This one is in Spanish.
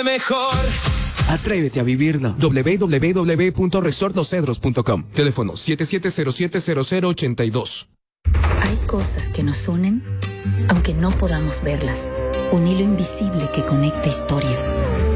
vive mejor. Atrévete a vivirlo. www.resortlosedros.com. Teléfono 77070082. Hay cosas que nos unen, aunque no podamos verlas. Un hilo invisible que conecta historias.